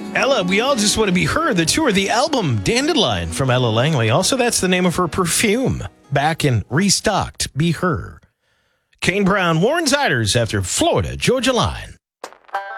Ella, We All Just Want to Be Her, the tour, the album Dandelion from Ella Langley. Also, that's the name of her perfume. Back and restocked, Be Her. Kane Brown, Warren Ziders after Florida Georgia Line.